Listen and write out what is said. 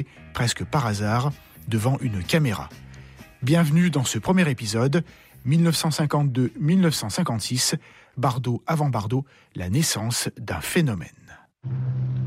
presque par hasard, devant une caméra. Bienvenue dans ce premier épisode, 1952-1956, Bardot avant Bardot, la naissance d'un phénomène.